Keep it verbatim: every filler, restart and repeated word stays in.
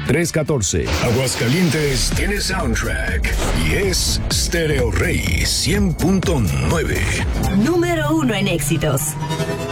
tres uno cuatro. Aguascalientes tiene soundtrack y es Stereo Rey cien punto nueve. Número uno en éxitos.